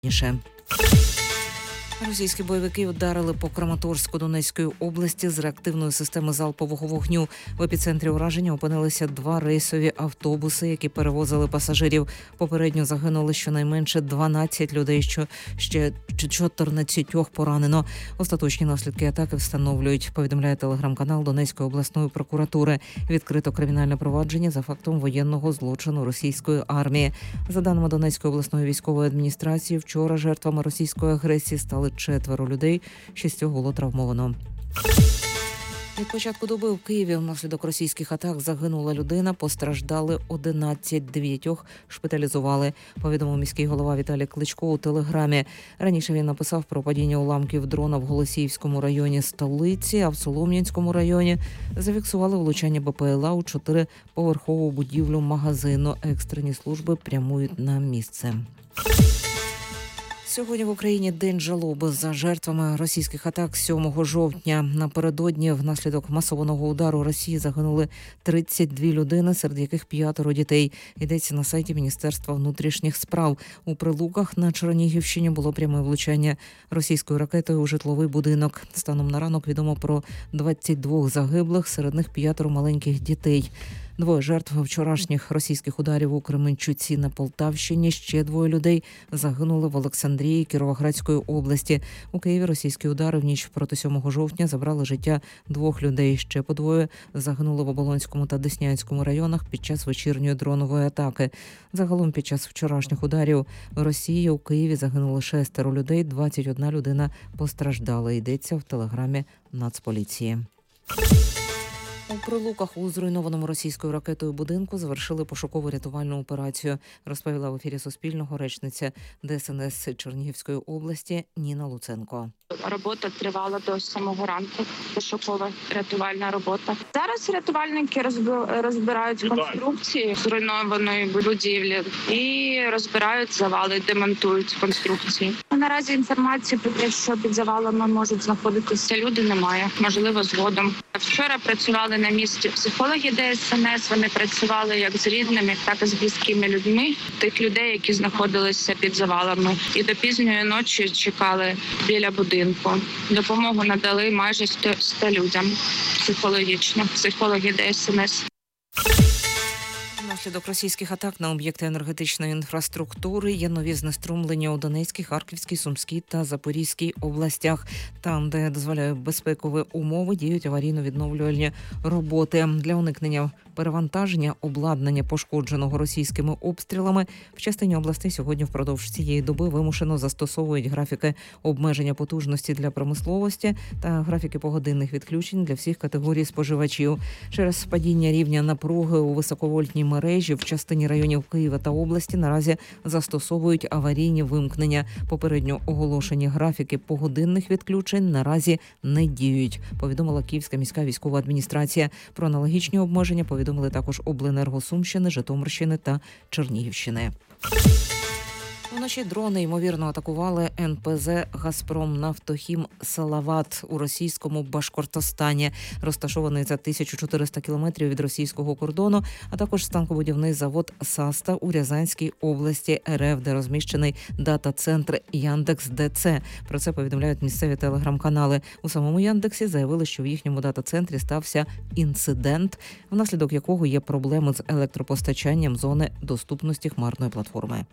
Російські бойовики вдарили по Краматорську Донецької області з реактивної системи залпового вогню. В епіцентрі ураження опинилися 2 рейсові автобуси, які перевозили пасажирів. Попередньо загинули щонайменше 12 людей, ще 14 поранено. Остаточні наслідки атаки встановлюють, повідомляє телеграм-канал Донецької обласної прокуратури. Відкрито кримінальне провадження за фактом воєнного злочину російської армії. За даними Донецької обласної військової адміністрації, вчора жертвами російської агресії стали 4 людей, 6 було травмовано. Від початку доби в Києві внаслідок російських атак загинула людина, постраждали 11, 9 шпиталізували, повідомив міський голова Віталій Кличко у телеграмі. Раніше він написав про падіння уламків дрона в Голосіївському районі столиці, а в Солом'янському районі зафіксували влучання БПЛА у 4-поверхову будівлю магазину. Екстрені служби прямують на місце. Сьогодні в Україні день жалоби за жертвами російських атак 7 жовтня. Напередодні внаслідок масованого удару Росії загинули 32 людини, серед яких 5 дітей. Йдеться на сайті Міністерства внутрішніх справ. У Прилуках на Чернігівщині було пряме влучання російською ракетою у житловий будинок. Станом на ранок відомо про 22 загиблих, серед них 5 маленьких дітей. 2 жертв вчорашніх російських ударів у Кременчуці на Полтавщині. Ще 2 людей загинули в Олександрії Кіровоградської області. У Києві російські удари в ніч проти 7 жовтня забрали життя 2 людей. Ще по 2 загинули в Оболонському та Деснянському районах під час вечірньої дронової атаки. Загалом під час вчорашніх ударів Росії у Києві загинули 6 людей, 21 людина постраждала. Йдеться в телеграмі Нацполіції. У Прилуках у зруйнованому російською ракетою будинку завершили пошуково-рятувальну операцію, розповіла в ефірі Суспільного речниця ДСНС Чернігівської області Ніна Луценко. Робота тривала до самого ранку, пошуково-рятувальна робота. Зараз рятувальники розбирають конструкції зруйнованої будівлі і розбирають завали, демонтують конструкції. Наразі інформації про те, що під завалами можуть знаходитися люди, немає. Можливо, згодом. Вчора працювали на місці психологи ДСНС. Вони працювали як з рідними, так і з близькими людьми, тих людей, які знаходилися під завалами. І до пізньої ночі чекали біля будинку. Допомогу надали майже 100 людям психологічно, психологи ДСНС. Внаслідок російських атак на об'єкти енергетичної інфраструктури є нові знеструмлення у Донецькій, Харківській, Сумській та Запорізькій областях. Там, де дозволяють безпекові умови, діють аварійно-відновлювальні роботи. Для уникнення перевантаження обладнання, пошкодженого російськими обстрілами, в частині областей сьогодні впродовж цієї доби вимушено застосовують графіки обмеження потужності для промисловості та графіки погодинних відключень для всіх категорій споживачів. Через падіння рівня напруги у високовольтній мережі в частині районів Києва та області наразі застосовують аварійні вимкнення. Попередньо оголошені графіки погодинних відключень наразі не діють, повідомила Київська міська військова адміністрація. Про аналогічні обмеження повідомили також обленерго Сумщини, Житомирщини та Чернігівщини. Вночі дрони, ймовірно, атакували НПЗ «Газпромнафтохім Салават» у російському Башкортостані, розташований за 1400 кілометрів від російського кордону, а також станкобудівний завод «Саста» у Рязанській області РФ, де розміщений дата-центр Яндекс.ДЦ. Про це повідомляють місцеві телеграм-канали. У самому Яндексі заявили, що в їхньому дата-центрі стався інцидент, внаслідок якого є проблеми з електропостачанням зони доступності хмарної платформи.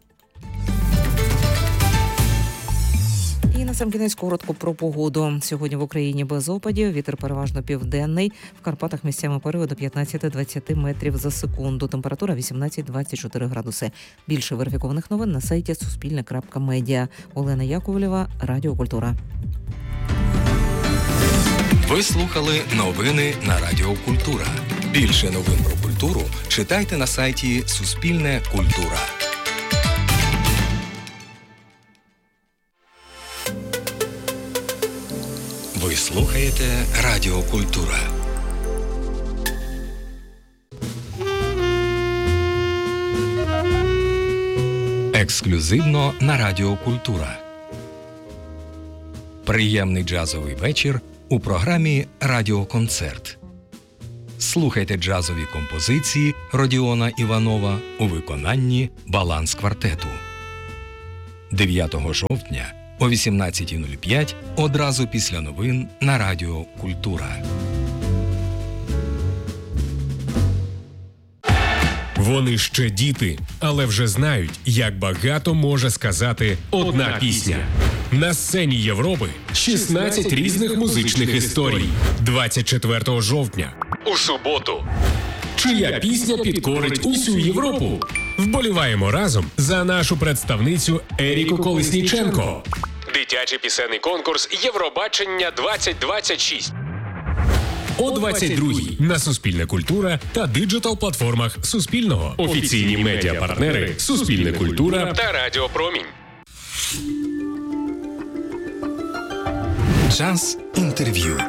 І насамкінець коротко про погоду. Сьогодні в Україні без опадів, вітер переважно південний. В Карпатах місцями пориви до 15-20 метрів за секунду. Температура 18-24 градуси. Більше верифікованих новин на сайті Суспільне.Медіа. Олена Яковлєва, Радіо Культура. Ви слухали новини на Радіо Культура. Більше новин про культуру читайте на сайті Суспільне Культура. Ви слухаєте Радіо Культура. Ексклюзивно на Радіо Культура. Приємний джазовий вечір у програмі «Радіоконцерт». Слухайте джазові композиції Родіона Іванова у виконанні «Баланс квартету». 9 жовтня о 18:05 одразу після новин на Радіо Культура. Вони ще діти, але вже знають, як багато може сказати одна пісня. На сцені Європи 16 різних музичних історій. 24 жовтня. У суботу. Чия пісня підкорить усю Європу? Вболіваємо разом за нашу представницю Еріку Колесніченко. Дитячий пісенний конкурс Євробачення 2026. О 22-й на Суспільне культура та диджитал-платформах Суспільного. Офіційні медіапартнери Суспільне культура та Радіо Промінь. Час інтерв'ю.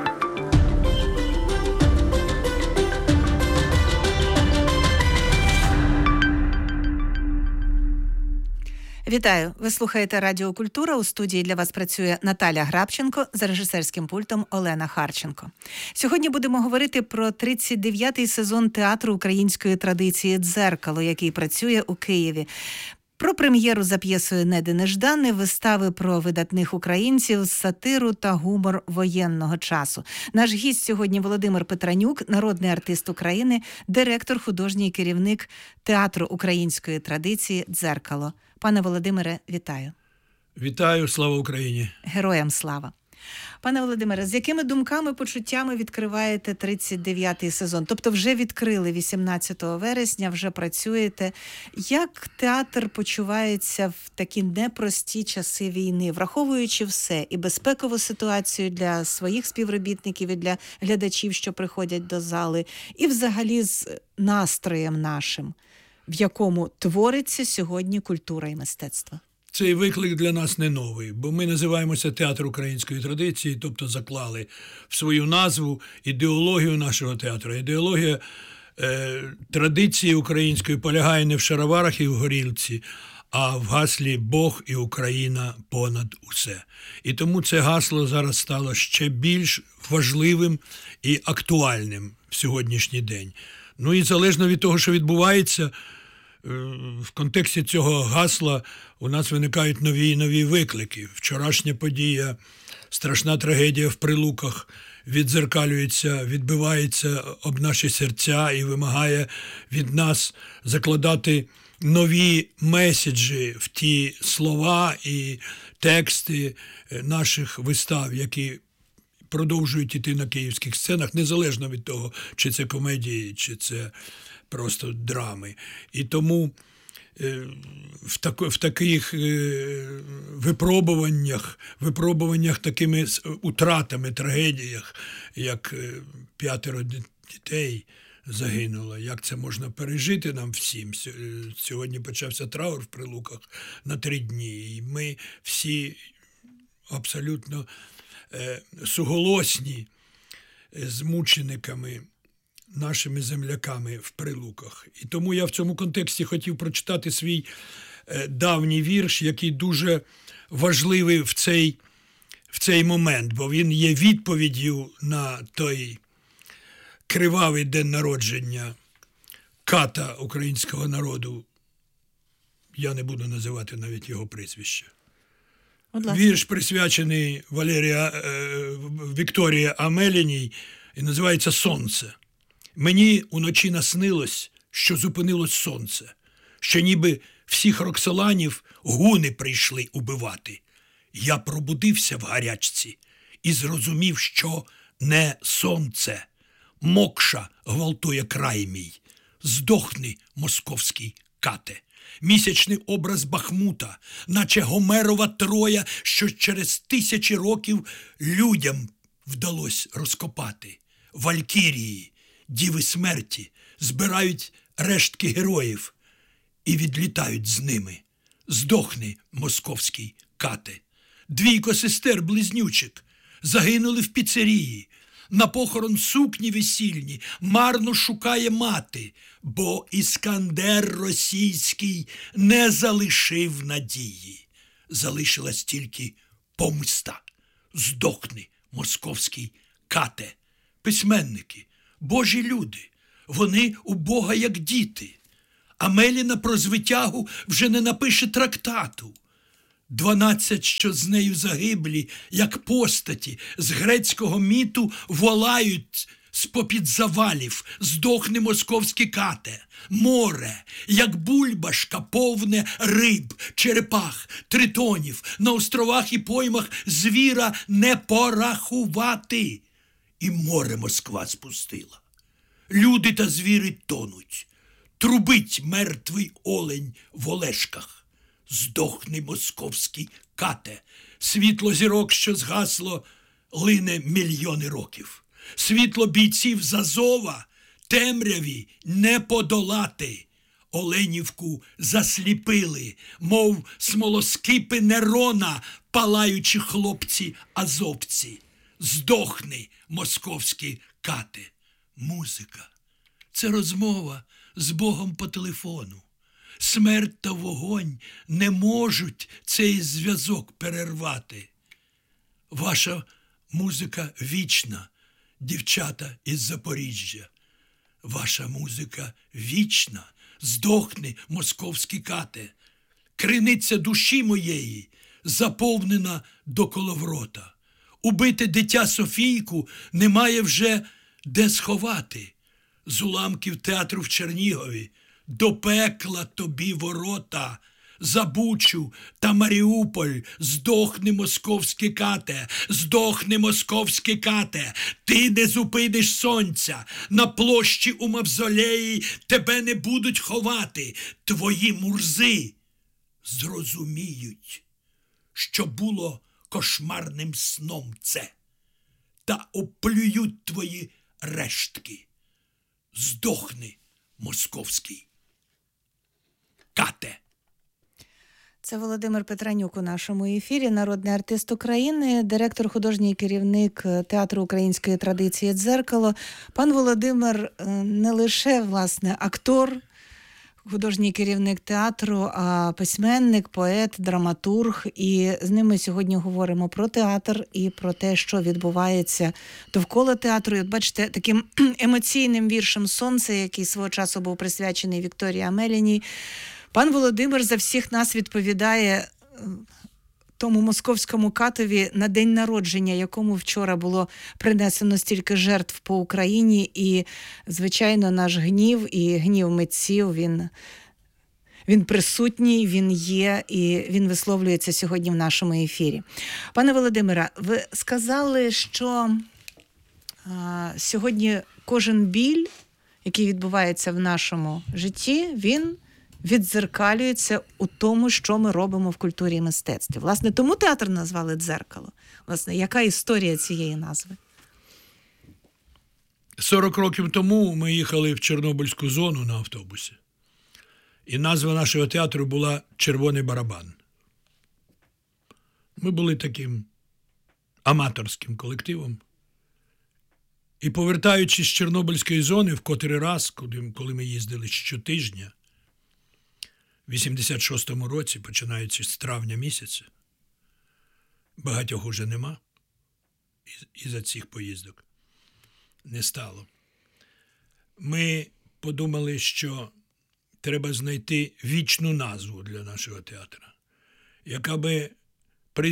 Вітаю! Ви слухаєте Радіо Культура. У студії для вас працює Наталя Грабченко, за режисерським пультом Олена Харченко. Сьогодні будемо говорити про 39-й сезон театру української традиції «Дзеркало», який працює у Києві. Про прем'єру за п'єсою «Неди Неждани», вистави про видатних українців, сатиру та гумор воєнного часу. Наш гість сьогодні Володимир Петранюк, народний артист України, директор, художній керівник театру української традиції «Дзеркало». Пане Володимире, вітаю. Вітаю, слава Україні. Героям слава. Пане Володимире, з якими думками, почуттями відкриваєте 39-й сезон? Тобто вже відкрили 18 вересня, вже працюєте. Як театр почувається в такі непрості часи війни, враховуючи все, і безпекову ситуацію для своїх співробітників, і для глядачів, що приходять до зали, і взагалі з настроєм нашим, в якому твориться сьогодні культура і мистецтво? Цей виклик для нас не новий, бо ми називаємося театр української традиції, тобто заклали в свою назву ідеологію нашого театру. Ідеологія традиції української полягає не в шароварах і в горілці, а в гаслі «Бог і Україна понад усе». І тому це гасло зараз стало ще більш важливим і актуальним в сьогоднішній день. Ну і залежно від того, що відбувається, в контексті цього гасла у нас виникають нові і нові виклики. Вчорашня подія, страшна трагедія в Прилуках віддзеркалюється, відбивається об наші серця і вимагає від нас закладати нові меседжі в ті слова і тексти наших вистав, які продовжують іти на київських сценах, незалежно від того, чи це комедії, чи це просто драми. І тому в таких випробуваннях такими утратами, трагедіях, як 5 дітей загинуло, як це можна пережити нам всім. Сьогодні почався траур в Прилуках на 3 дні. І ми всі абсолютно суголосні з мучениками, нашими земляками в Прилуках. І тому я в цьому контексті хотів прочитати свій давній вірш, який дуже важливий в цей момент, бо він є відповіддю на той кривавий день народження ката українського народу. Я не буду називати навіть його прізвище. Вірш присвячений Вікторії Амеліній і називається «Сонце». Мені уночі наснилось, що зупинилось сонце, що ніби всіх роксоланів гуни прийшли убивати. Я пробудився в гарячці і зрозумів, що не сонце. Мокша гвалтує край мій. Здохни, московський кате. Місячний образ Бахмута, наче Гомерова Троя, що через 1000 років людям вдалося розкопати. Валькірії, діви смерті, збирають рештки героїв і відлітають з ними. Здохни, московський кате. 2 сестер-близнючок загинули в піцерії. На похорон сукні весільні марно шукає мати, бо Іскандер російський не залишив надії. Залишилась тільки помста. Здохни, московський кате. Письменники, божі люди, вони у Бога як діти. Амеліна про звитягу вже не напише трактату. 12, що з нею загиблі, як постаті з грецького міту, волають з-попід завалів: здохне московське кате. Море, як бульбашка, повне риб, черепах, тритонів, на островах і поймах звіра не порахувати. І море Москва спустила. Люди та звіри тонуть. Трубить мертвий олень в Олешках. Здохне московський кате. Світло зірок, що згасло, лине мільйони років. Світло бійців з Азова темряві не подолати. Оленівку засліпили, мов смолоскипи Нерона, палаючі хлопці-азовці. Здохне московські кате. Музика – це розмова з Богом по телефону. Смерть та вогонь не можуть цей зв'язок перервати. Ваша музика вічна, дівчата із Запоріжжя. Ваша музика вічна, здохне московські кате. Криниця душі моєї заповнена до коловрота. Убите дитя Софійку немає вже де сховати. З уламків театру в Чернігові до пекла тобі ворота. За Бучу та Маріуполь здохне московське кате, здохне московське кате. Ти не зупиниш сонця, на площі у мавзолеї тебе не будуть ховати. Твої мурзи зрозуміють, що було кошмарним сном це, та оплюють твої рештки. Здохне московський кате. Це Володимир Петранюк у нашому ефірі, народний артист України, директор, художній керівник Театру української традиції «Дзеркало». Пан Володимир не лише, власне, актор, художній керівник театру, а письменник, поет, драматург. І з ним ми сьогодні говоримо про театр і про те, що відбувається довкола театру. І от бачите, таким емоційним віршем «Сонце», який свого часу був присвячений Вікторії Амеліній, пан Володимир за всіх нас відповідає тому московському катові, на день народження, якому вчора було принесено стільки жертв по Україні. І, звичайно, наш гнів і гнів митців, він присутній, він є, і він висловлюється сьогодні в нашому ефірі. Пане Володимире, ви сказали, що сьогодні кожен біль, який відбувається в нашому житті, він віддзеркалюється у тому, що ми робимо в культурі і мистецтві. Власне, тому театр назвали «Дзеркало». Власне, яка історія цієї назви? 40 років тому ми їхали в Чорнобильську зону на автобусі. І назва нашого театру була «Червоний барабан». Ми були таким аматорським колективом. І повертаючись з Чорнобильської зони в котрий раз, коли ми їздили щотижня, в 86-му році, починаючи з травня місяця, багатьох уже нема, із-за цих поїздок не стало. Ми подумали, що треба знайти вічну назву для нашого театру, яка би при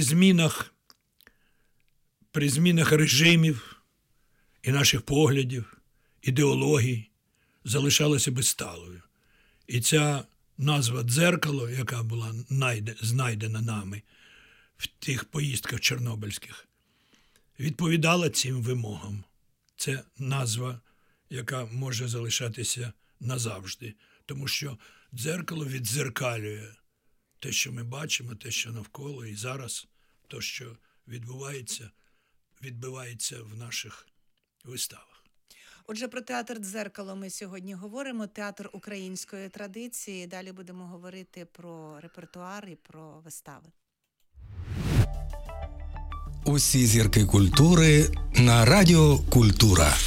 змінах режимів і наших поглядів, ідеологій залишалася би сталою. І ця назва «Дзеркало», яка була знайдена нами в тих поїздках чорнобильських, відповідала цим вимогам. Це назва, яка може залишатися назавжди, тому що дзеркало віддзеркалює те, що ми бачимо, те, що навколо, і зараз те, що відбувається в наших виставах. Отже, про театр «Дзеркало» ми сьогодні говоримо, театр української традиції. Далі будемо говорити про репертуар і про вистави. Усі зірки культури на Радіо Культура.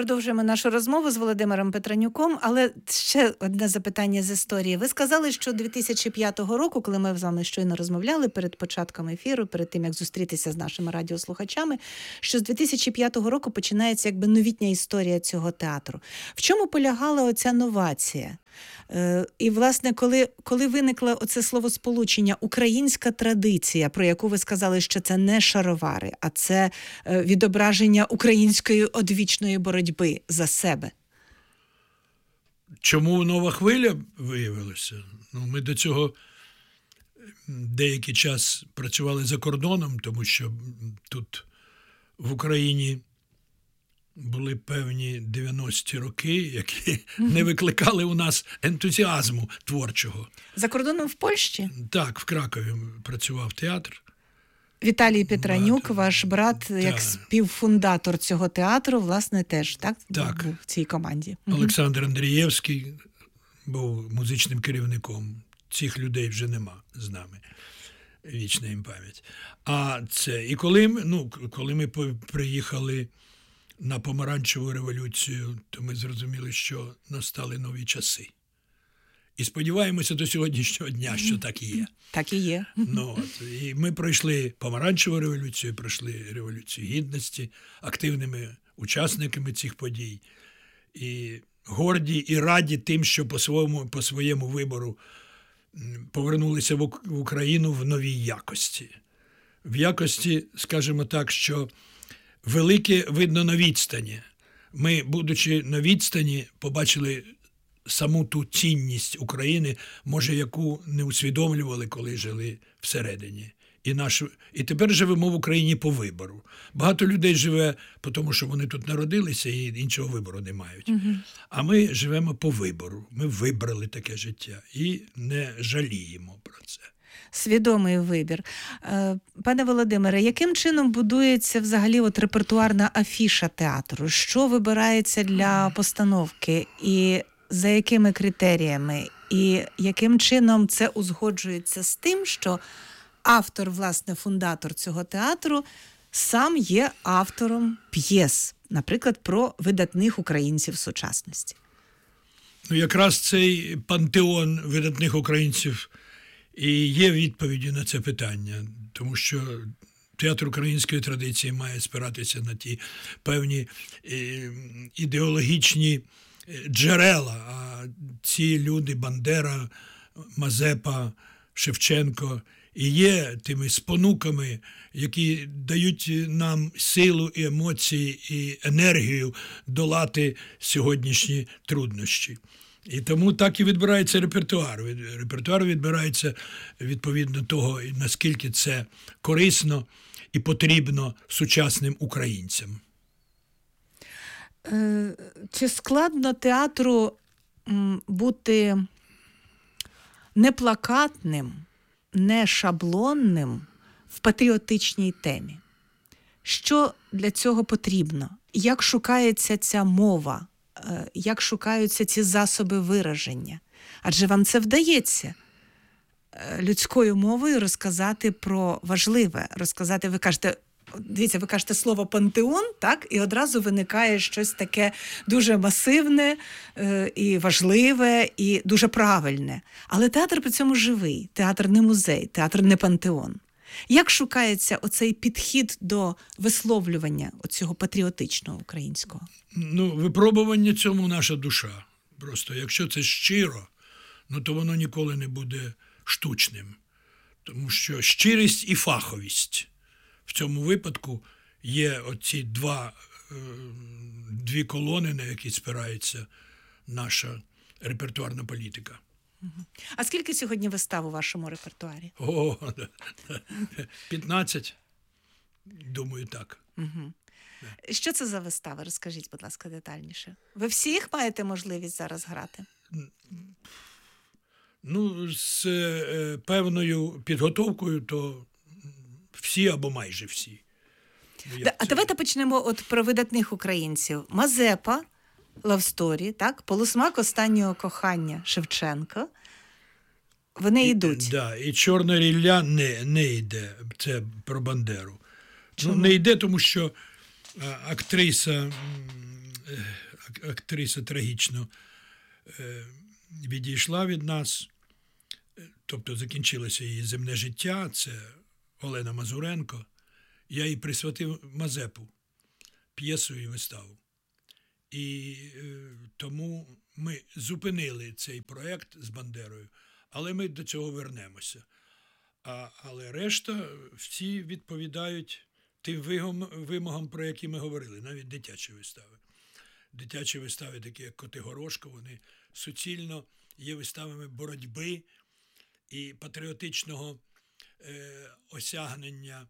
продовжуємо нашу розмову з Володимиром Петранюком, але ще одне запитання з історії. Ви сказали, що 2005 року, коли ми з вами щойно розмовляли перед початком ефіру, перед тим, як зустрітися з нашими радіослухачами, що з 2005 року починається якби новітня історія цього театру. В чому полягала оця новація? І, власне, коли виникло оце словосполучення «українська традиція», про яку ви сказали, що це не шаровари, а це відображення української одвічної боротьби за себе. Чому нова хвиля виявилася? Ми до цього деякий час працювали за кордоном, тому що тут в Україні були певні 90-ті роки, які не викликали у нас ентузіазму творчого. За кордоном в Польщі? Так, в Кракові працював театр. Віталій Петранюк, ваш брат, як співфундатор цього театру, власне, теж був в цій команді. Олександр Андрієвський був музичним керівником. Цих людей вже нема з нами. Вічна їм пам'ять. І коли ми приїхали на помаранчеву революцію, то ми зрозуміли, що настали нові часи. І сподіваємося до сьогоднішнього дня, що так і є. Так і є. І ми пройшли помаранчеву революцію, пройшли революцію гідності, активними учасниками цих подій. І горді, і раді тим, що по своєму вибору повернулися в Україну в новій якості. В якості, скажімо так, що велике видно на відстані. Ми, будучи на відстані, побачили саму ту цінність України, може, яку не усвідомлювали, коли жили всередині. І тепер живемо в Україні по вибору. Багато людей живе, тому що вони тут народилися і іншого вибору не мають. А ми живемо по вибору. Ми вибрали таке життя і не жаліємо про це. Свідомий вибір. Пане Володимире, яким чином будується взагалі репертуарна афіша театру? Що вибирається для постановки і за якими критеріями? І яким чином це узгоджується з тим, що автор, власне, фундатор цього театру сам є автором п'єс, наприклад, про видатних українців сучасності? Якраз цей пантеон видатних українців і є відповіддю на це питання, тому що театр української традиції має спиратися на ті певні ідеологічні джерела, а ці люди – Бандера, Мазепа, Шевченко – і є тими спонуками, які дають нам силу і емоції, і енергію долати сьогоднішні труднощі. І тому так і відбирається репертуар. Репертуар відбирається відповідно того, наскільки це корисно і потрібно сучасним українцям. Чи складно театру бути не плакатним, не шаблонним в патріотичній темі? Що для цього потрібно? Як шукається ця мова? Як шукаються ці засоби вираження? Адже вам це вдається людською мовою розказати про важливе, розказати, ви кажете слово «пантеон», так? І одразу виникає щось таке дуже масивне і важливе, і дуже правильне. Але театр при цьому живий, театр не музей, театр не пантеон. Як шукається оцей підхід до висловлювання оцього патріотичного українського? Випробування цьому наша душа. Просто якщо це щиро, то воно ніколи не буде штучним. Тому що щирість і фаховість в цьому випадку є оці дві колони, на які спирається наша репертуарна політика. А скільки сьогодні вистав у вашому репертуарі? 15, думаю, так. Що це за вистави? Розкажіть, будь ласка, детальніше. Ви всіх маєте можливість зараз грати? З певною підготовкою, то всі або майже всі. Давайте почнемо про видатних українців. Мазепа, Лавсторі, так? Полусмак останнього кохання Шевченка. Вони йдуть. І Чорна рілля не йде. Це про Бандеру. Не йде, тому що актриса трагічно відійшла від нас, тобто закінчилося її земне життя, це Олена Мазуренко. Я їй присвятив Мазепу, п'єсу і виставу. І тому ми зупинили цей проєкт з Бандерою, але ми до цього вернемося. Але решта всі відповідають тим вимогам, про які ми говорили, навіть дитячі вистави. Дитячі вистави, такі як Котигорошко, вони суцільно є виставами боротьби і патріотичного осягнення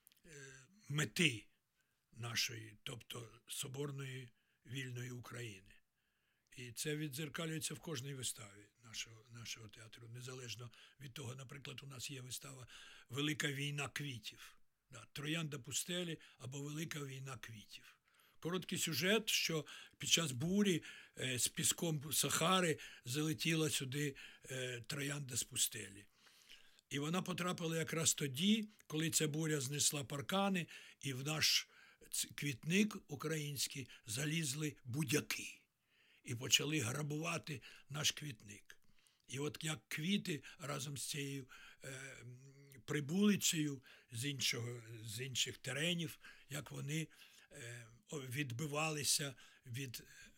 мети нашої, тобто соборної вільної України. І це віддзеркалюється в кожній виставі нашого театру, незалежно від того, наприклад, у нас є вистава «Велика війна квітів», «Троянда пустелі» або «Велика війна квітів». Короткий сюжет, що під час бурі з піском Сахари залетіла сюди троянда з пустелі. І вона потрапила якраз тоді, коли ця буря знесла паркани, і в наш квітник український залізли будяки і почали грабувати наш квітник. І от як квіти разом з цією прибулицею з інших теренів, як вони відбивалися від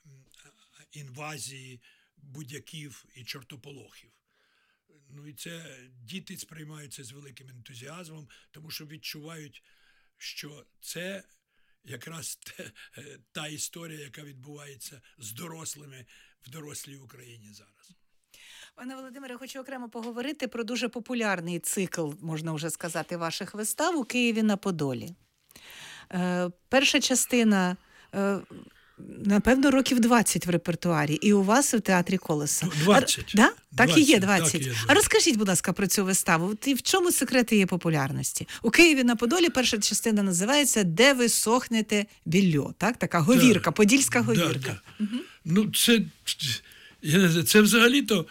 інвазії будяків і чортополохів. Ну і це діти сприймають це з великим ентузіазмом, тому що відчувають, що це якраз та історія, яка відбувається з дорослими в дорослій Україні зараз. Пане Володимире, хочу окремо поговорити про дуже популярний цикл, можна вже сказати, ваших вистав у Києві на Подолі. Перша частина, напевно, років 20 в репертуарі, і у вас в театрі «Колесо». 20. Да? Так 20, і є 20. так і є 20. А розкажіть, будь ласка, про цю виставу. І в чому секрет її популярності? У Києві на Подолі перша частина називається «Де ви сохнете більо». Так? Така говірка, подільська говірка. Да. Угу. Ну, це взагалі-то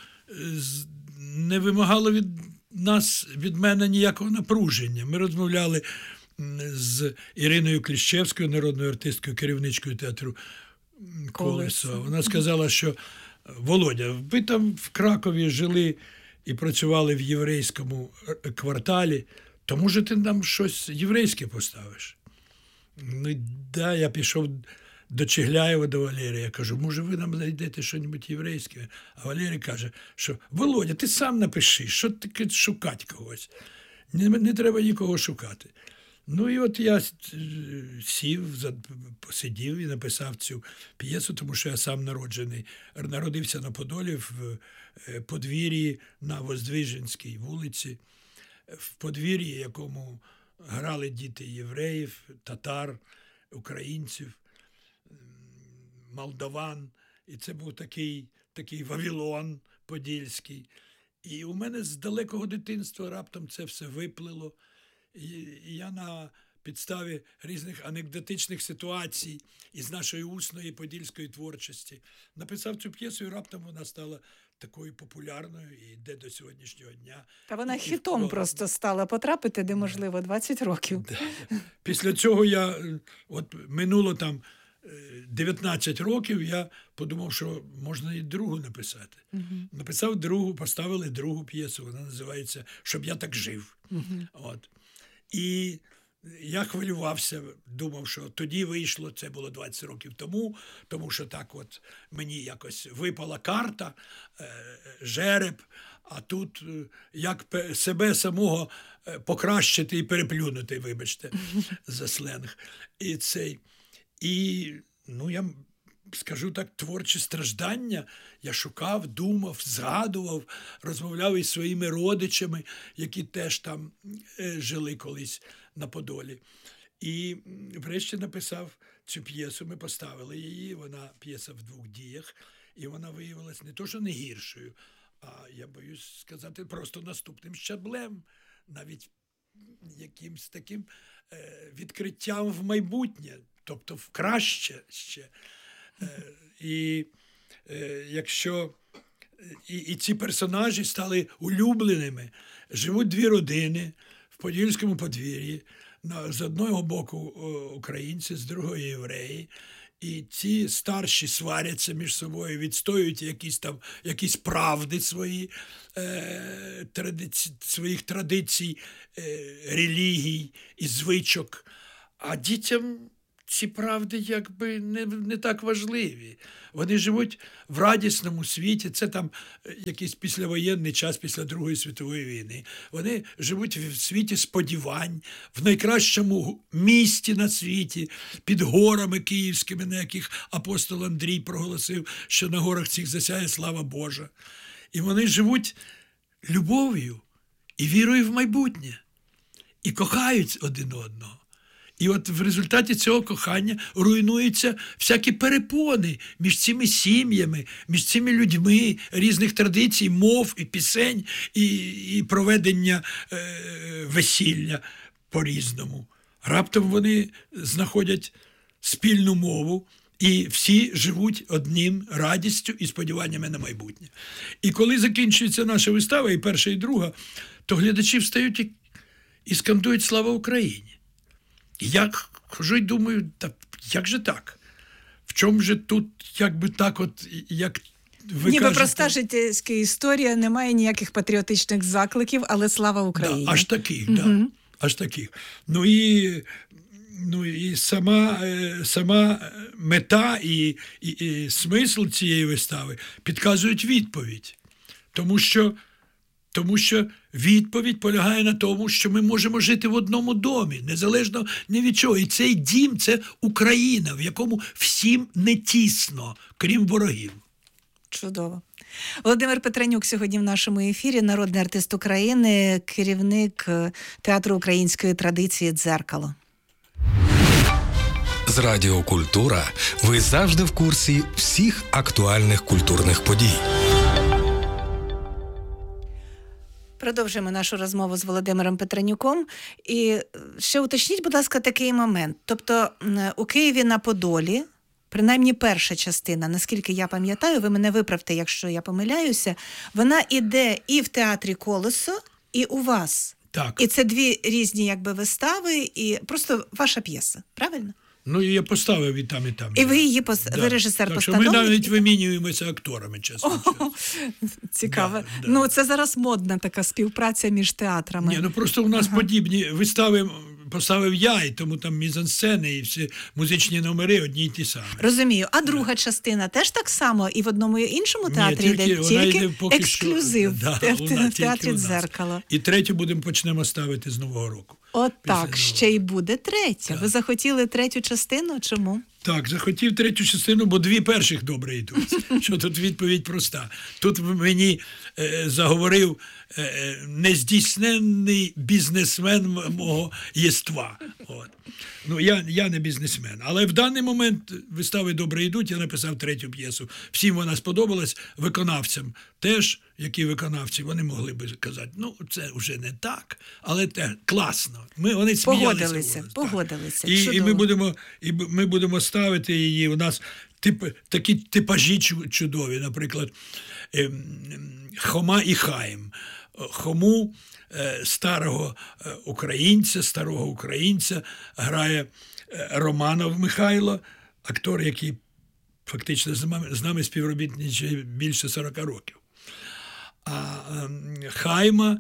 не вимагало від мене ніякого напруження. Ми розмовляли з Іриною Кліщевською, народною артисткою, керівничкою театру «Колесо». Вона сказала, що Володя, ви там в Кракові жили і працювали в єврейському кварталі, то може ти нам щось єврейське поставиш? Ну, да, я пішов до Чигляєва, до Валерія. Я кажу, може ви нам знайдете щось єврейське? А Валерій каже, що Володя, ти сам напиши, що таке шукати когось? Не треба нікого шукати. Ну і от я посидів і написав цю п'єсу, тому що я сам народився на Подолі в подвір'ї на Воздвиженській вулиці, в подвір'ї, якому грали діти євреїв, татар, українців, молдаван. І це був такий Вавилон подільський. І у мене з далекого дитинства раптом це все виплило. І я на підставі різних анекдотичних ситуацій із нашої усної подільської творчості написав цю п'єсу, і раптом вона стала такою популярною і йде до сьогоднішнього дня. Та вона хітом просто стала потрапити, де, можливо, 20 років. Да. Після цього минуло там 19 років, я подумав, що можна і другу написати. Написав другу, поставили другу п'єсу, вона називається «Щоб я так жив». От. І я хвилювався, думав, що тоді вийшло, це було 20 років тому що так от мені якось випала карта, жереб, а тут як себе самого покращити і переплюнути, вибачте, за сленг. І я скажу так, творчі страждання я шукав, думав, згадував, розмовляв із своїми родичами, які теж там жили колись на Подолі. І врешті написав цю п'єсу, ми поставили її, вона п'єса в 2 діях, і вона виявилась не то, що не гіршою, а я боюсь сказати, просто наступним щаблем, навіть якимсь таким відкриттям в майбутнє, тобто в краще ще. І ці персонажі стали улюбленими. Живуть 2 родини в подільському подвір'ї з одного боку українці, з другого євреї. І ці старші сваряться між собою, відстоюють якісь правди своїх традицій, релігій і звичок. А дітям ці правди якби не так важливі. Вони живуть в радісному світі, це там якийсь післявоєнний час після Другої світової війни. Вони живуть в світі сподівань, в найкращому місті на світі, під горами київськими, на яких апостол Андрій проголосив, що на горах цих засяє слава Божа. І вони живуть любов'ю і вірою в майбутнє. І кохають один одного. І от в результаті цього кохання руйнуються всякі перепони між цими сім'ями, між цими людьми різних традицій, мов і пісень, і проведення весілля по-різному. Раптом вони знаходять спільну мову, і всі живуть одним радістю і сподіваннями на майбутнє. І коли закінчується наша вистава, і перша, і друга, то глядачі встають і скандують «Слава Україні!». І я хожу і думаю, як же так? В чому же тут, якби так от, як ви ніби кажете... проста життєвська історія, немає ніяких патріотичних закликів, але слава Україні. Да, аж таких, да, аж таких. Ну і сама мета і смисл цієї вистави підказують відповідь. Тому що відповідь полягає на тому, що ми можемо жити в одному домі, незалежно ні від чого. І цей дім – це Україна, в якому всім не тісно, крім ворогів. Чудово. Володимир Петренюк сьогодні в нашому ефірі, народний артист України, керівник театру української традиції «Дзеркало». З Радіо Культура ви завжди в курсі всіх актуальних культурних подій. Продовжуємо нашу розмову з Володимиром Петренюком. І ще уточніть, будь ласка, такий момент. Тобто у Києві на Подолі, принаймні перша частина, наскільки я пам'ятаю, ви мене виправте, якщо я помиляюся, вона іде і в театрі «Колесо», і у вас. Так. І це дві різні якби вистави, і просто ваша п'єса, правильно? Ну, і я поставив і там, і там. І ви її ви режисер-постановник? Так що ми навіть вимінюємося акторами, чесно. Цікаво. Да. Ну, це зараз модна така співпраця між театрами. Ні, ну просто у нас подібні вистави поставив я, і тому там мізансцени, і всі музичні номери одні й ті самі. Розумію. А друга частина теж так само і в одному і іншому театрі йде? Тільки ексклюзив в театрі «Дзеркало». І третю почнемо ставити з Нового року. От так, ще й буде третя. Так. Ви захотіли третю частину? Чому? Так, захотів третю частину, бо дві перших добре йдуть. Що тут відповідь проста. Тут мені заговорив нездійсненний бізнесмен мого єства. От. Ну, я не бізнесмен. Але в даний момент вистави добре йдуть, я написав третю п'єсу. Всім вона сподобалась, виконавцям теж, які виконавці, вони могли би казати, ну, це вже не так, але класно. Вони сміялися. Погодилися. І ми будемо ставити її. У нас такі типажі чудові, наприклад, Хома і Хаїм. Хому, старого українця грає Романов Михайло, актор, який фактично з нами співробітничає більше 40 років. А Хайма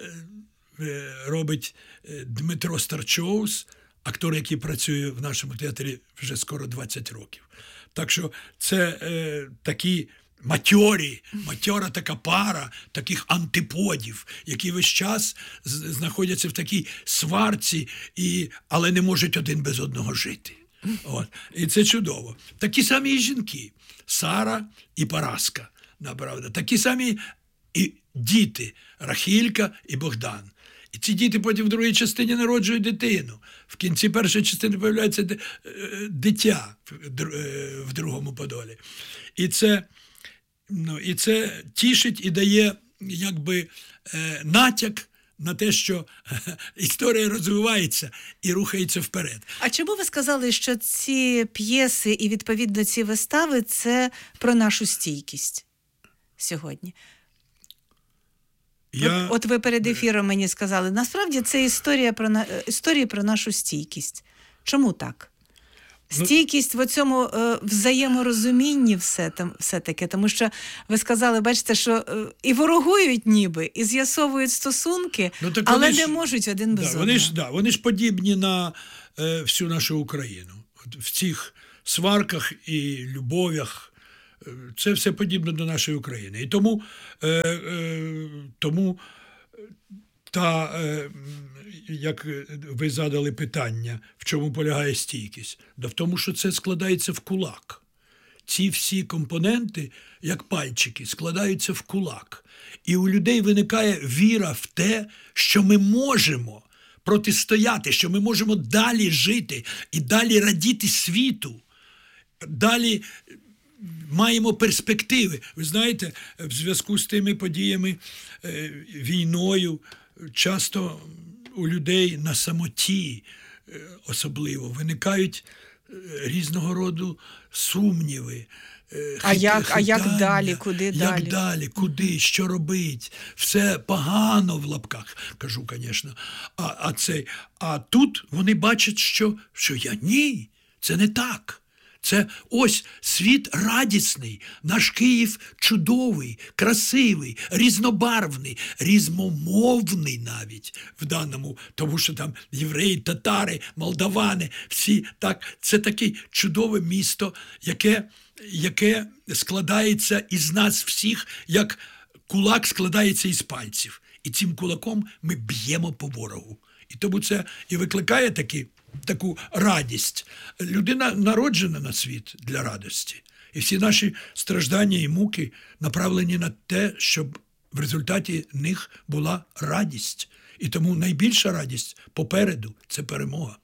робить Дмитро Старчоус, актор, який працює в нашому театрі вже скоро 20 років. Так що це такі матьора така пара таких антиподів, які весь час знаходяться в такій сварці, але не можуть один без одного жити. От. І це чудово. Такі самі і жінки. Сара і Параска, направда. Такі самі і діти. Рахілька і Богдан. І ці діти потім в другій частині народжують дитину. В кінці першої частини з'являється дитя в другому Подолі. І це тішить і дає якби натяк на те, що історія розвивається і рухається вперед. А чому ви сказали, що ці п'єси і, відповідно, ці вистави – це про нашу стійкість сьогодні? От ви перед ефіром мені сказали, насправді це історія про нашу стійкість. Чому так? Стійкість в цьому взаєморозумінні все-таки, тому що ви сказали, бачите, що і ворогують ніби, і з'ясовують стосунки, але не можуть один без одного. Вони ж подібні на всю нашу Україну. От в цих сварках і любов'ях це все подібно до нашої України. І тому як ви задали питання, в чому полягає стійкість? В тому, що це складається в кулак. Ці всі компоненти, як пальчики, складаються в кулак. І у людей виникає віра в те, що ми можемо протистояти, що ми можемо далі жити і далі радіти світу, далі маємо перспективи. Ви знаєте, в зв'язку з тими подіями, війною, часто у людей на самоті особливо виникають різного роду сумніви. А як далі? Куди далі? Як далі? Куди? Що робить? Все погано в лапках, кажу, звісно. А тут вони бачать, що ні, це не так. Це ось світ радісний, наш Київ чудовий, красивий, різнобарвний, різномовний навіть в даному, тому що там євреї, татари, молдавани, всі так. Це таке чудове місто, яке складається із нас всіх, як кулак складається із пальців. І цим кулаком ми б'ємо по ворогу. І тому це і викликає таку радість. Людина народжена на світ для радості. І всі наші страждання і муки направлені на те, щоб в результаті них була радість. І тому найбільша радість попереду – це перемога.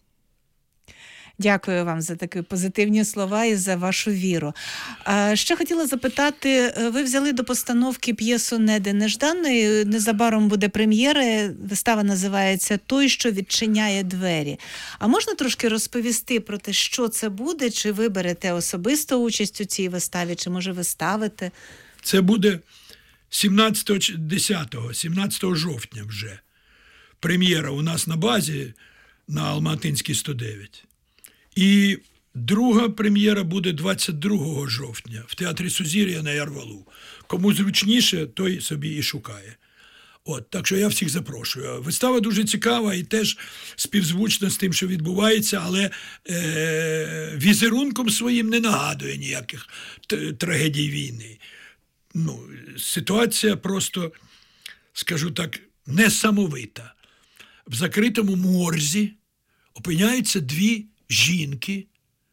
Дякую вам за такі позитивні слова і за вашу віру. Ще хотіла запитати, ви взяли до постановки п'єсу «Неди нежданої», незабаром буде прем'єра, вистава називається «Той, що відчиняє двері». А можна трошки розповісти про те, що це буде? Чи ви берете особисто участь у цій виставі, чи може ви ставите? Це буде 17 жовтня вже. Прем'єра у нас на базі на Алматинській 109. І друга прем'єра буде 22 жовтня в Театрі Сузір'я на Ярвалу. Кому зручніше, той собі і шукає. Так що я всіх запрошую. Вистава дуже цікава і теж співзвучна з тим, що відбувається, але візерунком своїм не нагадує ніяких трагедій війни. Ситуація просто, скажу так, несамовита. В закритому морзі опиняються дві жінки,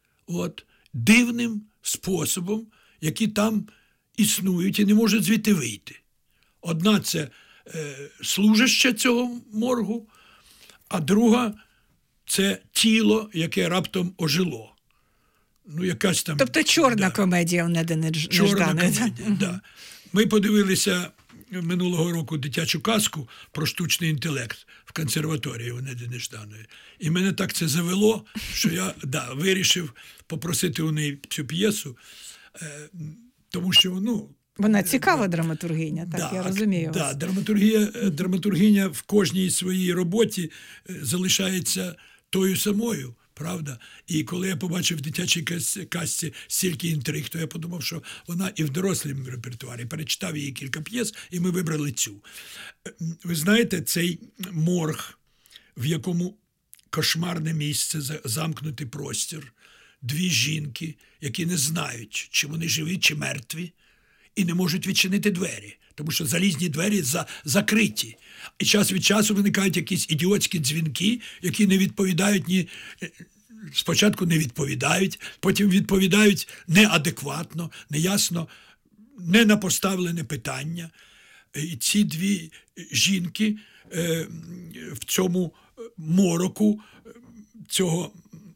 дивним способом, які там існують і не можуть звідти вийти. Одна – це служаща цього моргу, а друга – це тіло, яке раптом ожило. Якась там... Тобто чорна комедія у «Неди нежданої». Чорна комедія, так. Ми подивилися минулого року дитячу казку про штучний інтелект в консерваторії у «Неди нежданої». І мене так це завело, що я вирішив попросити у неї цю п'єсу, тому що, вона цікава драматургиня, так, я розумію. Так, драматургиня в кожній своїй роботі залишається тою самою, правда? І коли я побачив в дитячій казці стільки інтриг, то я подумав, що вона і в дорослому репертуарі. Перечитав її кілька п'єс, і ми вибрали цю. Ви знаєте, цей морг, в якому кошмарне місце, замкнутий простір, дві жінки, які не знають, чи вони живі, чи мертві, і не можуть відчинити двері, тому що залізні двері закриті. І час від часу виникають якісь ідіотські дзвінки, які не відповідають спочатку не відповідають, потім відповідають неадекватно, неясно, не на поставлене питання. І ці дві жінки в цьому мороку цього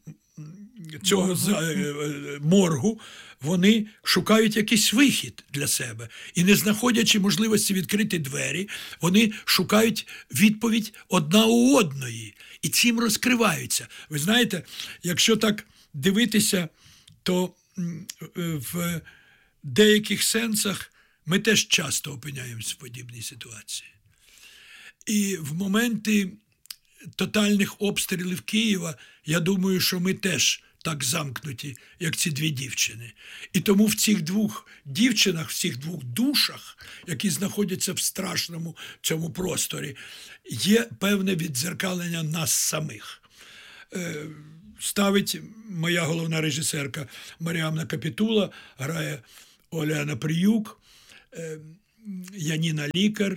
моргу, вони шукають якийсь вихід для себе. І не знаходячи можливості відкрити двері, вони шукають відповідь одна у одної. І цим розкриваються. Ви знаєте, якщо так дивитися, то в деяких сенсах ми теж часто опиняємося в подібній ситуації. І в моменти тотальних обстрілів Києва, я думаю, що ми теж так замкнуті, як ці дві дівчини. І тому в цих двох дівчинах, в цих двох душах, які знаходяться в страшному цьому просторі, є певне віддзеркалення нас самих. Ставить моя головна режисерка Маріамна Капітула, грає Оляна Приюк, Яніна Лікар,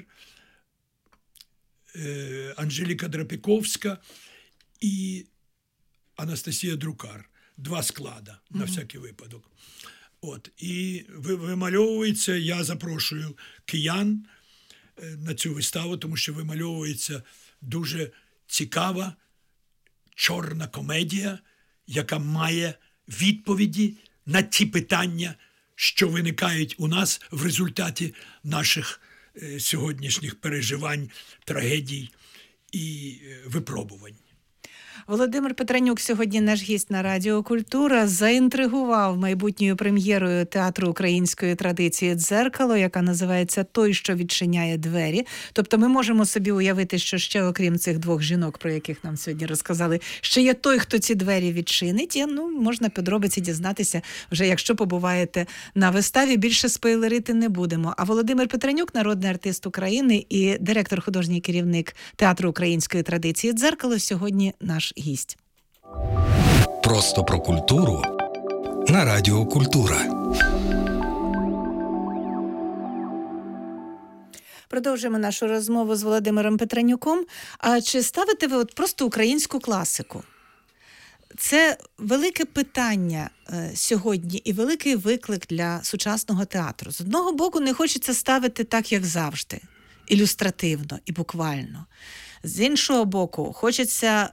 Анжеліка Драпіковська і Анастасія Друкар. Два склада, на всякий випадок. От. І вимальовується, я запрошую киян на цю виставу, тому що вимальовується дуже цікава чорна комедія, яка має відповіді на ті питання, що виникають у нас в результаті наших сьогоднішніх переживань, трагедій і випробувань. Володимир Петренюк сьогодні наш гість на Радіо Культура, заінтригував майбутньою прем'єрою театру української традиції «Дзеркало», яка називається «Той, що відчиняє двері». Тобто ми можемо собі уявити, що ще окрім цих двох жінок, про яких нам сьогодні розказали, ще є той, хто ці двері відчинить. І, можна подробиці дізнатися вже, якщо побуваєте на виставі. Більше спойлерити не будемо. А Володимир Петренюк, народний артист України і директор, художній керівник театру української традиції «Дзеркало», сьогодні наш гість. Просто про культуру на Радіо Культура. Продовжуємо нашу розмову з Володимиром Петренюком. А чи ставите ви просто українську класику? Це велике питання сьогодні і великий виклик для сучасного театру. З одного боку, не хочеться ставити так, як завжди, ілюстративно і буквально. З іншого боку, хочеться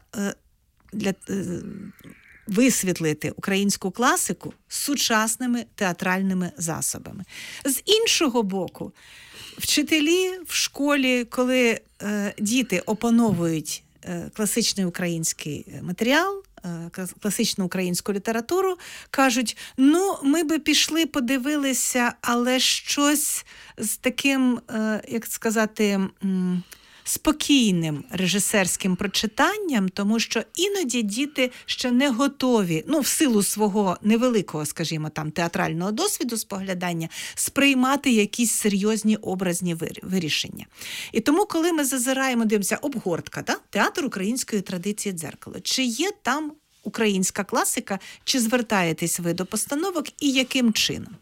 висвітлити українську класику з сучасними театральними засобами. З іншого боку, вчителі в школі, коли діти опановують класичний український матеріал, класичну українську літературу, кажуть, ми би пішли, подивилися, але щось з таким, як сказати, спокійним режисерським прочитанням, тому що іноді діти ще не готові, в силу свого невеликого, скажімо, театрального досвіду споглядання, сприймати якісь серйозні образні вирішення. І тому, коли ми зазираємо, дивимося, обгортка, театр української традиції «Дзеркало». Чи є там українська класика, чи звертаєтесь ви до постановок і яким чином?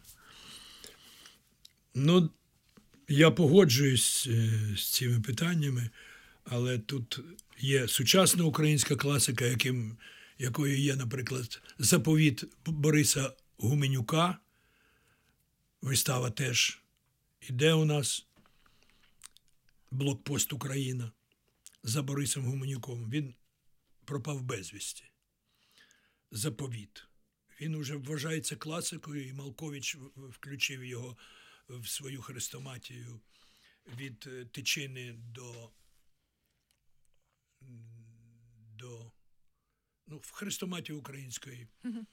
Я погоджуюсь з цими питаннями, але тут є сучасна українська класика, якою є, наприклад, «Заповіт» Бориса Гуменюка. Вистава теж іде у нас, «Блокпост Україна» за Борисом Гуменюком. Він пропав безвісті. «Заповіт». Він уже вважається класикою, і Малкович включив його в свою хрестоматію від Тичини в хрестоматію української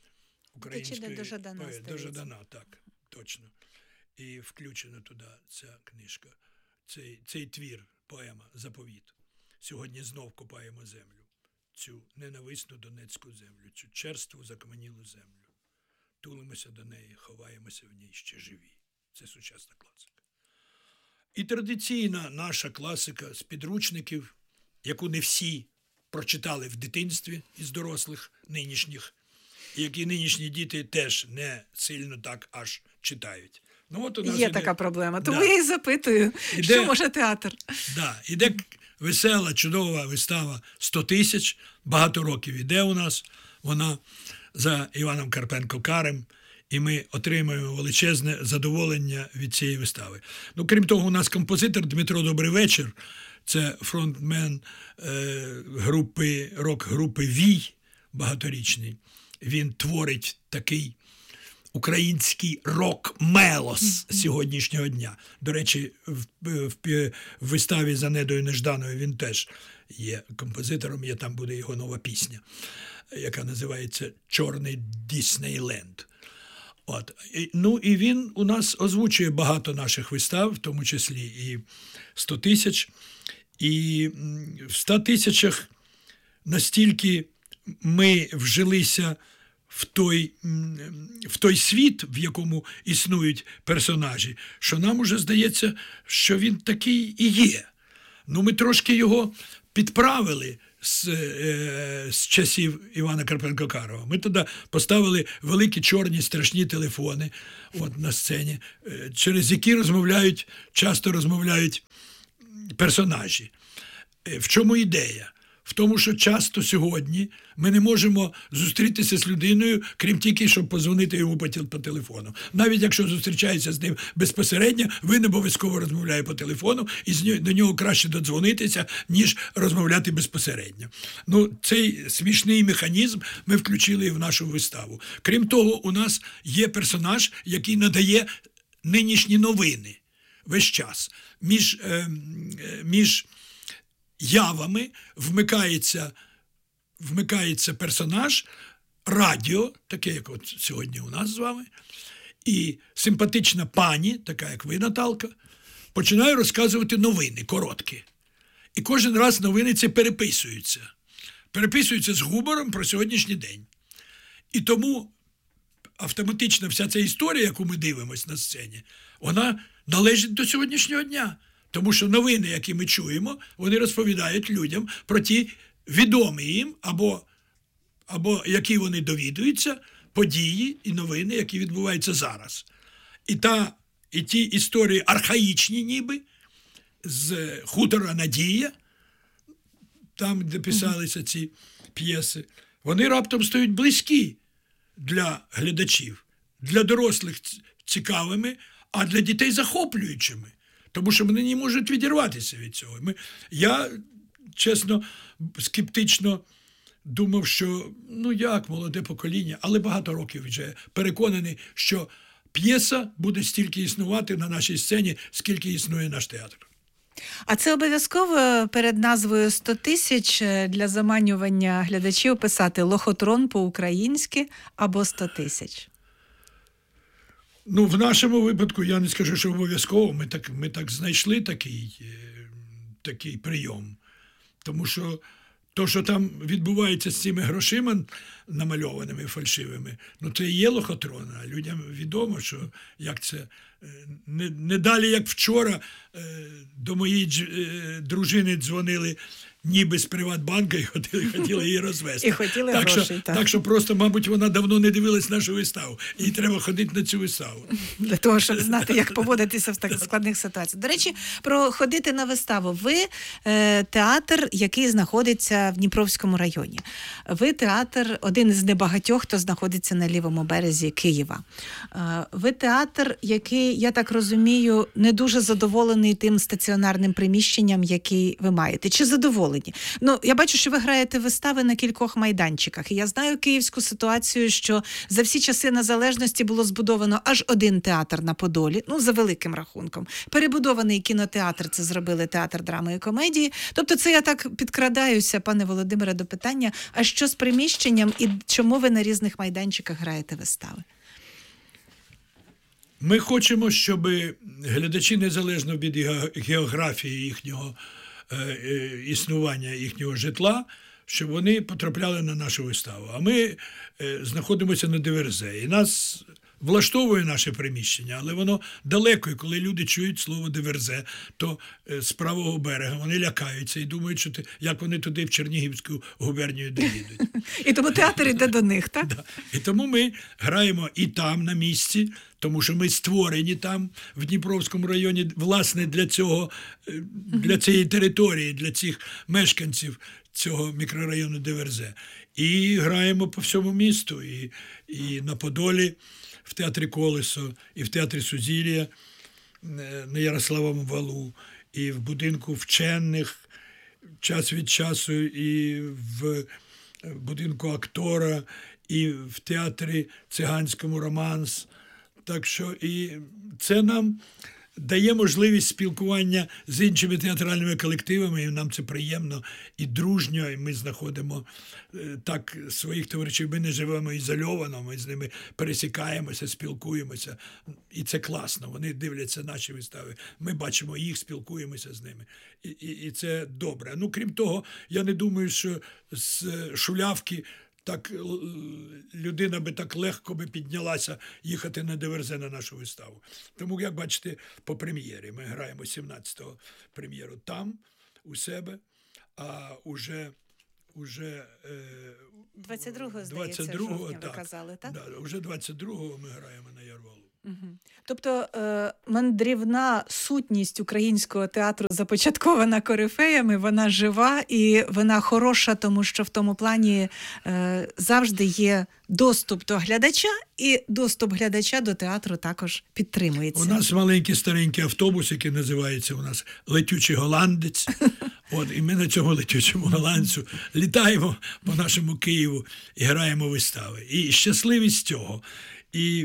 до Жадана, так, точно. І включена туди ця книжка, цей твір, поема «Заповіт». Сьогодні знов копаємо землю, цю ненависну донецьку землю, цю черству закам'янілу землю. Тулимося до неї, ховаємося в ній ще живі. Це сучасна класика. І традиційна наша класика з підручників, яку не всі прочитали в дитинстві із дорослих нинішніх, і які нинішні діти теж не сильно так аж читають. Є така проблема, тому я і запитую, що може театр? Іде весела, чудова вистава «100 тисяч», багато років іде у нас, вона за Іваном Карпенко-Карим, і ми отримаємо величезне задоволення від цієї вистави. Крім того, у нас композитор Дмитро Добривечір, це фронтмен рок-групи «Вій» багаторічний. Він творить такий український рок-мелос сьогоднішнього дня. До речі, в виставі «За Недою Нежданою» він теж є композитором, там буде його нова пісня, яка називається «Чорний Діснейленд». І він у нас озвучує багато наших вистав, в тому числі і «100 тисяч». І в 100 тисячах настільки ми вжилися в той світ, в якому існують персонажі, що нам уже здається, що він такий і є. Ну, ми трошки його підправили з часів Івана Карпенко-Карова. Ми тоді поставили великі чорні страшні телефони на сцені, через які часто розмовляють персонажі. В чому ідея? В тому, що часто сьогодні ми не можемо зустрітися з людиною, крім тільки, щоб подзвонити йому по телефону. Навіть якщо зустрічається з ним безпосередньо, він обов'язково розмовляє по телефону, і до нього краще додзвонитися, ніж розмовляти безпосередньо. Ну, цей смішний механізм ми включили і в нашу виставу. Крім того, у нас є персонаж, який надає нинішні новини весь час. Між явами вмикається персонаж, радіо, таке, як от сьогодні у нас з вами, і симпатична пані, така як ви, Наталка, починає розказувати новини, короткі. І кожен раз новини ці переписуються. Переписуються з гумором про сьогоднішній день. І тому автоматично вся ця історія, яку ми дивимося на сцені, вона належить до сьогоднішнього дня. Тому що новини, які ми чуємо, вони розповідають людям про ті відомі їм, або які вони довідуються, події і новини, які відбуваються зараз. І ті історії архаїчні ніби, з хутора Надія, там, де писалися ці п'єси, вони раптом стають близькі для глядачів, для дорослих цікавими, а для дітей захоплюючими. Тому що вони не можуть відірватися від цього. Я, чесно, скептично думав, що, молоде покоління, але багато років вже переконаний, що п'єса буде стільки існувати на нашій сцені, скільки існує наш театр. А це обов'язково перед назвою 100 тисяч для заманювання глядачів писати «Лохотрон» по-українськи або 100 тисяч? В нашому випадку, я не скажу, що обов'язково, ми так знайшли такий прийом. Тому що то, що там відбувається з цими грошима намальованими фальшивими, це і є лохотрон. А людям відомо, що як це не далі, як вчора, до моєї дружини дзвонили ніби з Приватбанка і хотіли її розвести. І хотіли грошей, так що просто, мабуть, вона давно не дивилась нашу виставу. Їй треба ходити на цю виставу. Для того, щоб знати, як поводитися в так складних ситуаціях. До речі, про ходити на виставу. Ви театр, який знаходиться в Дніпровському районі. Ви театр, один із небагатьох, хто знаходиться на лівому березі Києва. Ви театр, який, я так розумію, не дуже задоволений тим стаціонарним приміщенням, який ви маєте. Чи задоволені? Я бачу, що ви граєте вистави на кількох майданчиках. І я знаю київську ситуацію, що за всі часи незалежності було збудовано аж один театр на Подолі, за великим рахунком. Перебудований кінотеатр, це зробили театр драми і комедії. Тобто це я так підкрадаюся, пане Володимире, до питання, а що з приміщенням і чому ви на різних майданчиках граєте вистави? Ми хочемо, щоб глядачі, незалежно від географії їхнього існування, їхнього житла, щоб вони потрапляли на нашу виставу. А ми знаходимося на Диверзе. І нас влаштовує наше приміщення, але воно далеко. І коли люди чують слово Диверзе, то з правого берега вони лякаються і думають, що як вони туди, в Чернігівську губернію, доїдуть. І тому театр йде до них, так? Да. І тому ми граємо і там, на місці, тому що ми створені там, в Дніпровському районі, власне, для цієї території, для цих мешканців цього мікрорайону Диверзе. І граємо по всьому місту, і на Подолі, в театрі «Колесо», і в театрі «Сузір'я» на Ярославому валу, і в будинку вчених час від часу, і в будинку актора, і в театрі циганському «Романс». Так що і це нам дає можливість спілкування з іншими театральними колективами, і нам це приємно і дружньо, і ми знаходимо так своїх товаришів. Ми не живемо ізольовано, ми з ними пересікаємося, спілкуємося. І це класно. Вони дивляться наші вистави, ми бачимо їх, спілкуємося з ними. І це добре. Ну, крім того, я не думаю, що з Шулявки так людина би так легко би піднялася їхати на ДВРЗ на нашу виставу. Тому, як бачите, по прем'єрі. Ми граємо 17-го прем'єру там, у себе, а уже 22-го, здається, жовтня ви казали, так? Да, вже 22-го ми граємо на Ярвалу. Угу. Тобто мандрівна сутність українського театру започаткована корифеями, вона жива і вона хороша, тому що в тому плані завжди є доступ до глядача, і доступ глядача до театру також підтримується. У нас маленький старенький автобус, який називається у нас «Летючий голландець». І ми на цьому летючому голландцю літаємо по нашому Києву і граємо вистави. І щасливі з цього. І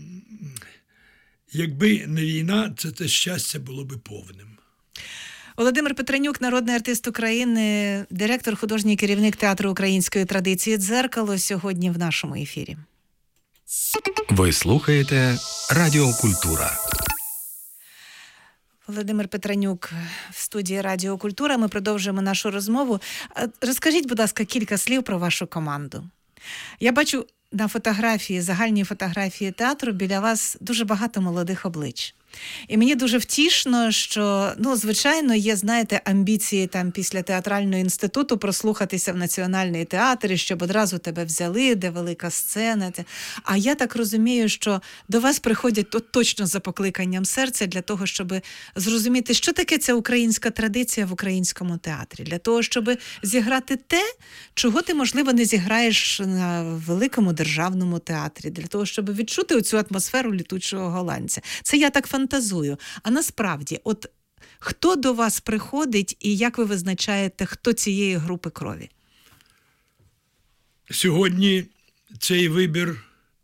якби не війна, це щастя було би повним. Володимир Петренюк, народний артист України, директор, художній керівник театру української традиції «Дзеркало» сьогодні в нашому ефірі. Ви слухаєте Радіо Культура. Володимир Петренюк в студії Радіо Культура. Ми продовжуємо нашу розмову. Розкажіть, будь ласка, кілька слів про вашу команду. Я бачу на фотографії, загальній фотографії театру біля вас дуже багато молодих облич. І мені дуже втішно, що, звичайно, є, знаєте, амбіції там після театрального інституту прослухатися в Національний театр, щоб одразу тебе взяли, де велика сцена. А я так розумію, що до вас приходять точно за покликанням серця для того, щоб зрозуміти, що таке ця українська традиція в українському театрі. Для того, щоб зіграти те, чого ти, можливо, не зіграєш на великому державному театрі. Для того, щоб відчути оцю атмосферу літучого голландця. Це я так фантазую. А насправді, хто до вас приходить і як ви визначаєте, хто цієї групи крові? Сьогодні цей вибір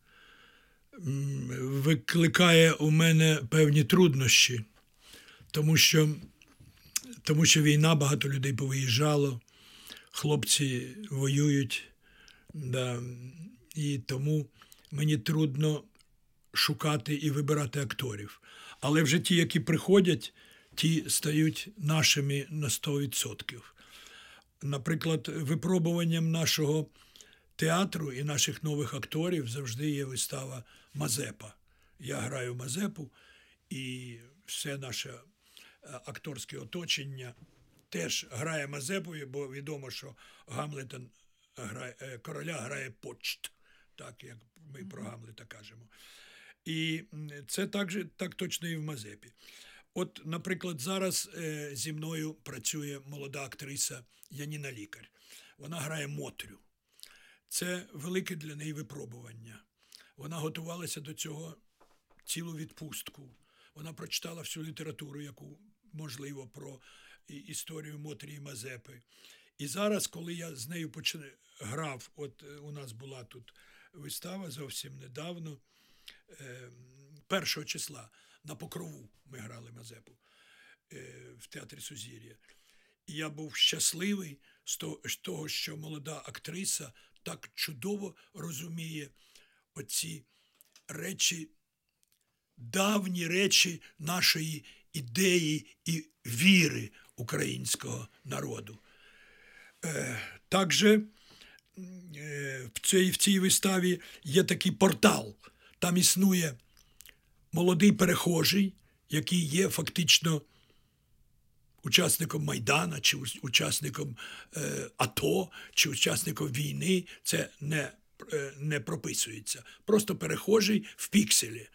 викликає у мене певні труднощі, тому що війна, багато людей повиїжджало, хлопці воюють, і тому мені трудно шукати і вибирати акторів. Але вже ті, які приходять, ті стають нашими на 100%. Наприклад, випробуванням нашого театру і наших нових акторів завжди є вистава «Мазепа». Я граю Мазепу, і все наше акторське оточення теж грає Мазепу, бо відомо, що Гамлета короля грає Почт, так як ми про Гамлета кажемо. І це так точно і в Мазепі. Наприклад, зараз зі мною працює молода актриса Яніна Лікар. Вона грає Мотрю. Це велике для неї випробування. Вона готувалася до цього цілу відпустку. Вона прочитала всю літературу, яку можливо, про історію Мотрі і Мазепи. І зараз, коли я з нею грав, у нас була тут вистава зовсім недавно, 1 числа на Покрову ми грали Мазепу в театрі Сузір'я. І я був щасливий з того, що молода актриса так чудово розуміє оці речі, давні речі нашої ідеї і віри українського народу. Також в цій виставі є такий портал. Там існує молодий перехожий, який є фактично учасником Майдана, чи учасником АТО, чи учасником війни. Це не прописується. Просто перехожий в пікселі.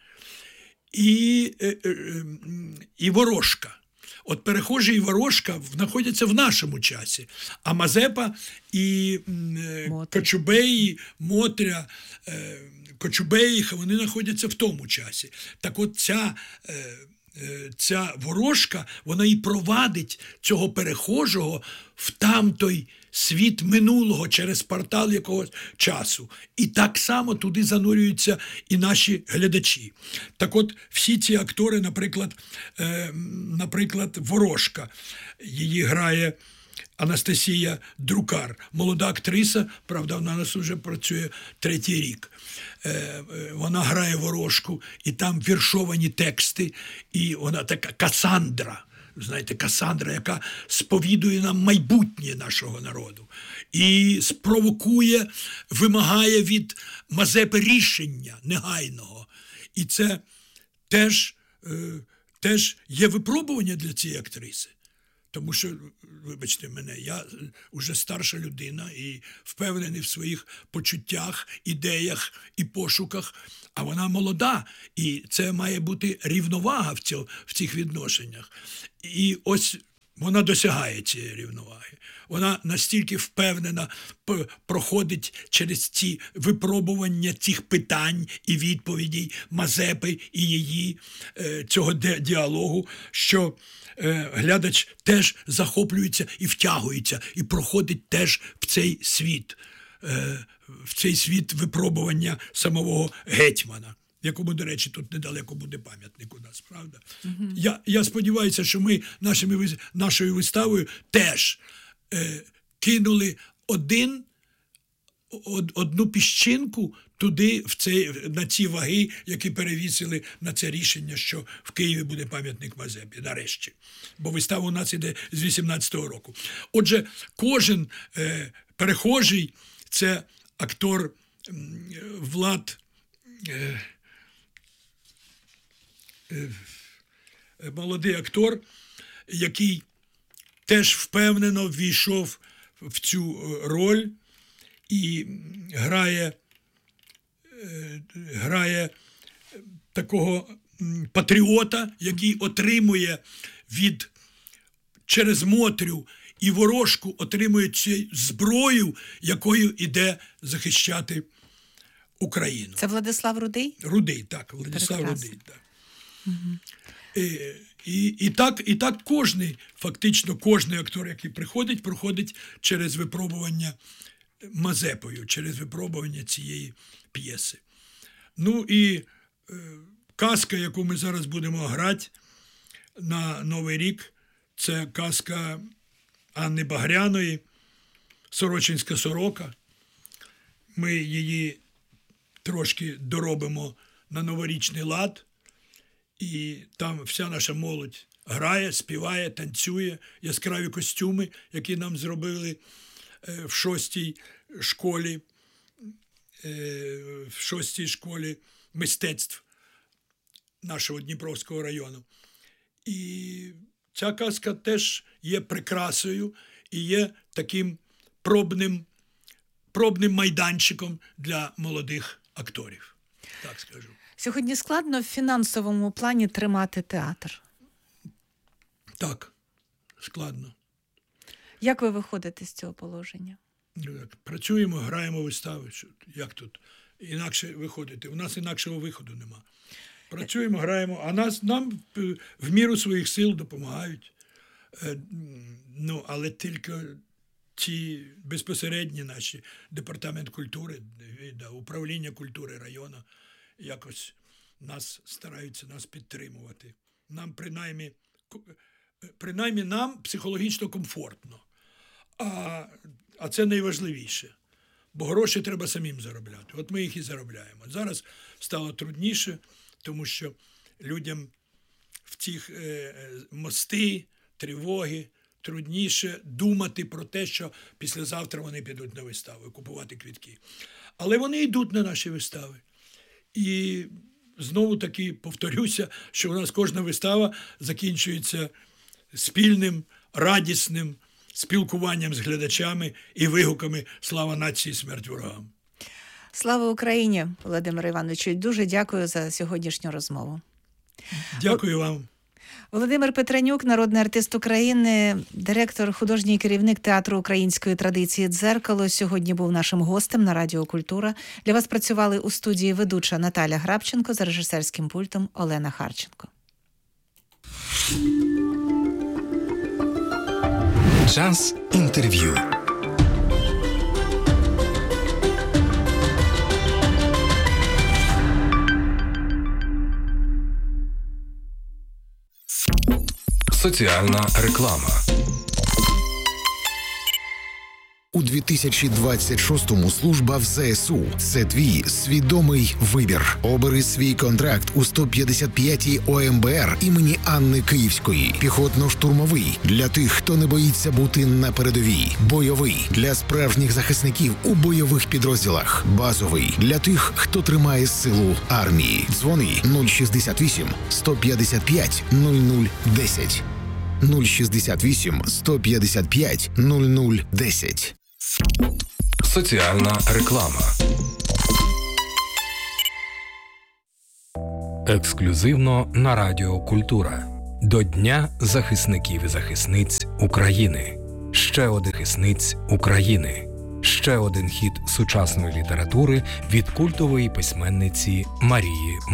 І ворожка. Перехожий і ворожка знаходяться в нашому часі. А Мазепа і Кочубеї, Мотря, Кочубеїха, вони знаходяться в тому часі. Так ця ця ворожка, вона і провадить цього перехожого в тамтой світ минулого через портал якогось часу. І так само туди занурюються і наші глядачі. Так от, всі ці актори, наприклад, ворожка, її грає Анастасія Друкар, молода актриса, правда, вона у нас вже працює 3-й рік. Вона грає ворожку, і там віршовані тексти, і вона така Касандра, знаєте, Касандра, яка сповідує нам майбутнє нашого народу. І спровокує, вимагає від Мазепи рішення негайного. І це теж є випробування для цієї актриси. Тому що, вибачте мене, я вже старша людина і впевнений в своїх почуттях, ідеях і пошуках, а вона молода, і це має бути рівновага в цих відношеннях. І ось вона досягає цієї рівноваги. Вона настільки впевнена проходить через ці випробування цих питань і відповідей Мазепи і її цього діалогу, що глядач теж захоплюється і втягується, і проходить теж в цей світ випробування самого гетьмана, якому, до речі, тут недалеко буде пам'ятник у нас, правда? Я сподіваюся, що ми нашою виставою теж кинули одну піщинку туди, на ці ваги, які перевісили на це рішення, що в Києві буде пам'ятник Мазепі, нарешті. Бо вистава у нас іде з 18-го року. Отже, кожен перехожий – це актор Влад молодий актор, який теж впевнено ввійшов в цю роль і грає такого патріота, який отримує через Мотрю і ворожку отримує цю зброю, якою іде захищати Україну. Це Владислав Рудий? Рудий, так, Владислав Прекрасно. Рудий, так. Угу. І так фактично кожний актор, який проходить через випробування Мазепою, через випробування цієї п'єси. Ну і казка, яку ми зараз будемо грати на Новий рік, це казка Анни Багряної «Сорочинська сорока». Ми її трошки доробимо на новорічний лад, і там вся наша молодь грає, співає, танцює, яскраві костюми, які нам зробили в 6-й школі мистецтв нашого Дніпровського району. І ця казка теж є прикрасою і є таким пробним майданчиком для молодих акторів, так скажу. Сьогодні складно в фінансовому плані тримати театр? Так, складно. Як ви виходите з цього положення? Працюємо, граємо вистави. Як тут інакше виходити? У нас інакшого виходу нема. Працюємо, граємо, а нам в міру своїх сил допомагають. Але тільки ті безпосередні наші департамент культури, управління культури району якось стараються нас підтримувати. Нам принаймні нам психологічно комфортно. А це найважливіше. Бо гроші треба самим заробляти. От ми їх і заробляємо. Зараз стало трудніше, тому що людям в цих мости, тривоги, трудніше думати про те, що післязавтра вони підуть на виставу, купувати квитки. Але вони йдуть на наші вистави. І знову таки повторюся, що у нас кожна вистава закінчується спільним, радісним спілкуванням з глядачами і вигуками «Слава нації, смерть ворогам». Слава Україні, Володимире Івановичу. Дуже дякую за сьогоднішню розмову. Дякую вам. Володимир Петренюк, народний артист України, директор, художній керівник театру української традиції «Дзеркало», сьогодні був нашим гостем на Радіо Культура. Для вас працювали у студії ведуча Наталя Грабченко, за режисерським пультом Олена Харченко. Час інтерв'ю. Соціальна реклама. У 2026-му служба в ЗСУ – це твій свідомий вибір. Обери свій контракт у 155-й ОМБР імені Анни Київської. Піхотно-штурмовий – для тих, хто не боїться бути на передовій. Бойовий – для справжніх захисників у бойових підрозділах. Базовий – для тих, хто тримає силу армії. Дзвони 068 155 0010. 068 155 0010. Соціальна реклама. Ексклюзивно на Радіо Культура. До Дня захисників і захисниць України. Ще один захисниць України. Ще один хіт сучасної літератури від культової письменниці Марії